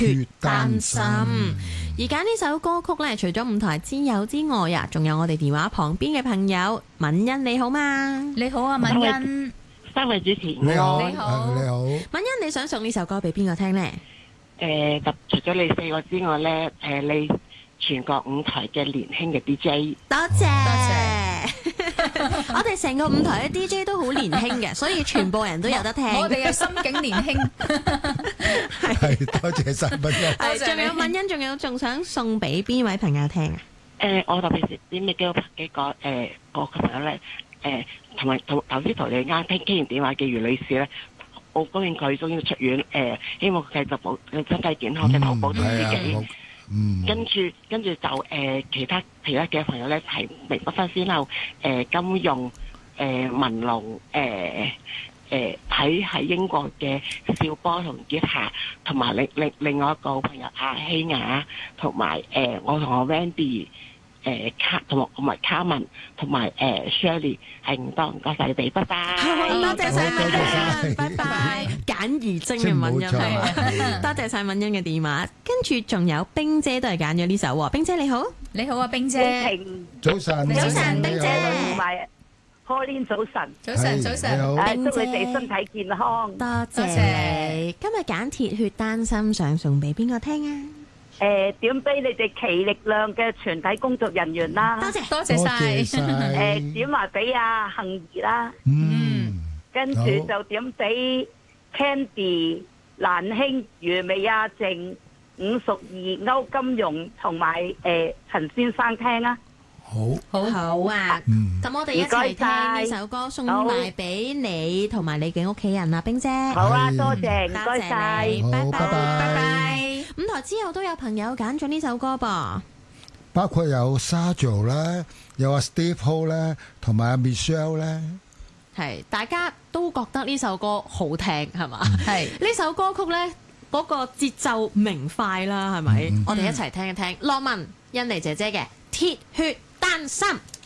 血丹心。而揀呢首歌曲咧，除咗舞台之友之外啊，仲有我哋電話旁邊嘅朋友敏欣，你好嘛？ 你好啊，敏欣。 三位主持你好， 你好， 你好。 敏欣，你想送呢首歌俾邊個聽呢？ 除咗你4個之外咧，你全國舞台嘅年輕嘅 DJ， 多謝。我哋成個舞台嘅 DJ 都好年輕嘅，所以全部人都有得聽。 我哋嘅心境年輕。 係多謝晒敏欣。 係，仲有敏欣，仲想送俾邊位朋友聽啊？ 我特別點嘅幾個個朋友咧，同埋頭先同你啱傾完電話嘅余女士咧，好高興佢終於出院，希望佢繼續身體健康嘅投保到自己。跟住就其他嘅朋友咧，係明不分先後，金庸、文龍，喺英國嘅邵波同傑霞，同埋另外一個朋友阿希雅，同埋我同我 Wendy。同埋卡文同埋Shirley 係唔該晒你哋，拜拜。 多謝晒敏欣，拜拜。簡而精嘅敏欣，多謝晒敏欣嘅電話。跟住仲有冰姐都係揀咗呢首喎，冰姐你好， 你好啊，冰姐。 早晨， 冰姐。 同埋Pauline早晨， 早晨， 祝你哋身體健康。 多謝。今日揀鐵血丹心想送俾邊個聽啊？ 點俾你哋奇力量嘅全體工作人員啦， 多謝晒。 點埋俾阿杏兒啦，跟住就點俾 Candy、蘭兄、余美亞靜、伍淑儀、歐金融同埋陳先生聽啊。 好啊，咁我哋一齊聽呢首歌，送埋俾你同埋你嘅屋企人啊，冰姐。 好啊，多謝，唔該晒， 拜拜， 拜拜。舞台之後都有朋友揀咗呢首歌噃， 包括有 Sajo 啦，有阿 Steve Ho 咧，同埋阿 Michelle 咧， 係大家都覺得呢首歌好聽係嘛？ 係呢首歌曲咧嗰個節奏明快啦，係咪？我哋一齊聽一聽，樂文、欣妮姐姐嘅《鐵血丹心》。